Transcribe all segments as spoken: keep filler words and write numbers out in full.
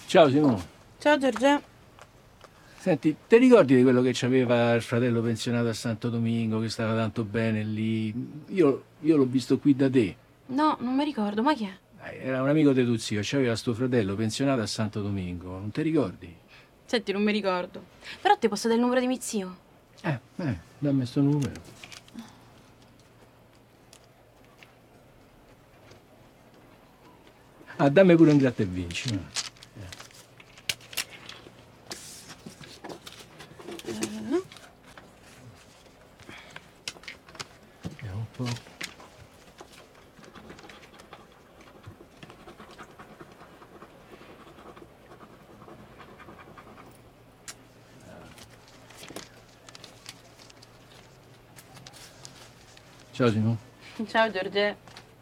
Ciao Simone. Ciao Giorgia. Senti, ti ricordi di quello che c'aveva il fratello pensionato a Santo Domingo, che stava tanto bene lì? Io, io l'ho visto qui da te. No, non mi ricordo, ma chi è? Eh, Era un amico di tuo zio, c'aveva sto fratello pensionato a Santo Domingo, non ti ricordi? Senti, non mi ricordo. Però ti posso dare il numero di mio zio. Eh, eh, dammi sto numero. Ah, dammi pure un gratta e vinci. va. Vediamo un po'. Ciao Simone. Ciao Giorgia.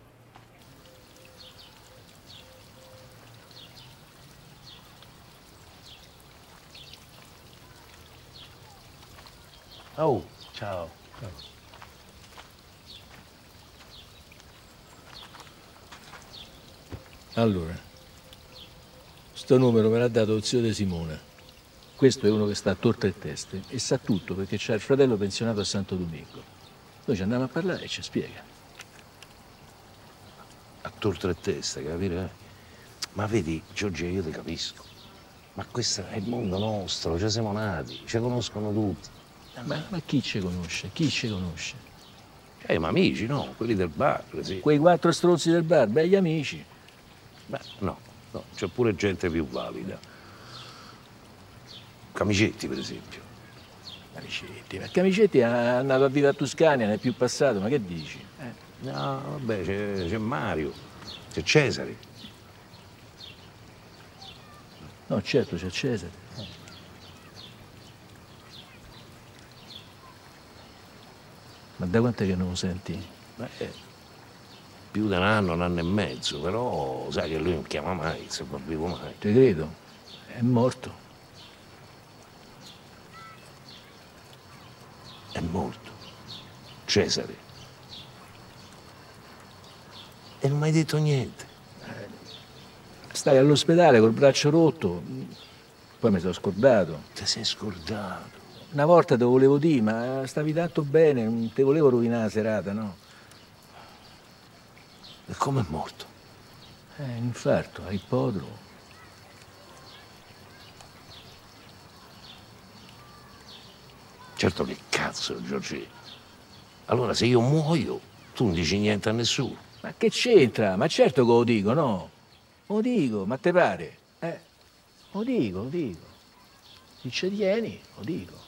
Oh, ciao. Allora, sto numero me l'ha dato lo zio di Simone. Questo è uno che sta a torta e teste e sa tutto perché c'ha il fratello pensionato a Santo Domingo. Noi ci andiamo a parlare e ci spiega. A torto e testa, capire? Ma vedi, Giorgia, io ti capisco. Ma questo è il mondo nostro, ci siamo nati, ci conoscono tutti. Ma, ma chi ci conosce? Chi ci conosce? Eh, ma amici, no? Quelli del bar, sì. Quei quattro stronzi del bar, begli amici. Beh, no, no, c'è pure gente più valida. Camicetti, per esempio. Camicetti, ma Camicetti è andato a vivere a Tuscania, non è più passato, ma che dici? Eh? No, vabbè, c'è, c'è Mario, c'è Cesare. No, certo, c'è Cesare. Ma da quant'è che non lo senti? Beh, eh, più di un anno, un anno e mezzo, però sai che lui non chiama mai, se non vivo mai. Te credo, è morto. È morto. Cesare. E non mi hai detto niente. Stai all'ospedale col braccio rotto, poi mi sono scordato. Ti sei scordato. Una volta te lo volevo dire, ma stavi tanto bene, non te volevo rovinare la serata, no? E come è morto? Eh, un infarto, a ippodromo. Certo che cazzo, Giorgi. Allora se io muoio, tu non dici niente a nessuno. Ma che c'entra? Ma certo che lo dico, no? Lo dico, ma te pare? Eh, lo dico, lo dico. Se ci tieni, lo dico.